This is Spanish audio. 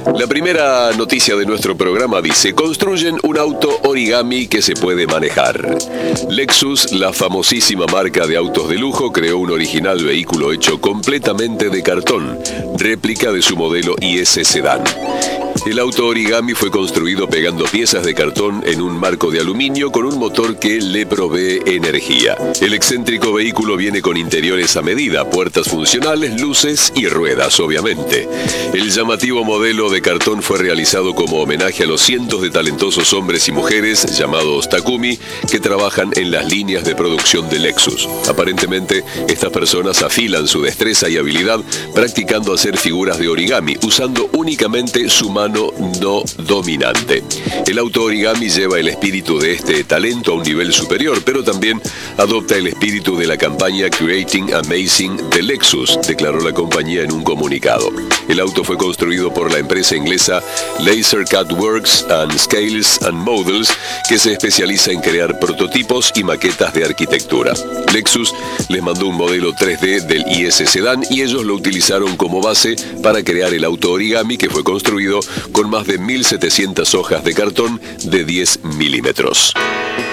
La primera noticia de nuestro programa dice: construyen un auto origami que se puede manejar. Lexus, la famosísima marca de autos de lujo, creó un original vehículo hecho completamente de cartón, réplica de su modelo IS Sedan. El auto origami fue construido pegando piezas de cartón en un marco de aluminio con un motor que le provee energía. El excéntrico vehículo viene con interiores a medida, puertas funcionales, luces y ruedas, obviamente. El llamativo modelo de cartón fue realizado como homenaje a los cientos de talentosos hombres y mujeres llamados Takumi que trabajan en las líneas de producción de Lexus. Aparentemente, estas personas afilan su destreza y habilidad practicando hacer figuras de origami, usando únicamente su mano no dominante. El auto origami lleva el espíritu de este talento a un nivel superior, pero también adopta el espíritu de la campaña Creating Amazing de Lexus, declaró la compañía en un comunicado. El auto fue construido por la empresa inglesa Laser Cut Works and Scales and Models, que se especializa en crear prototipos y maquetas de arquitectura. Lexus les mandó un modelo 3D del IS Sedan y ellos lo utilizaron como base para crear el auto origami, que fue construido con más de 1.700 hojas de cartón de 10 milímetros.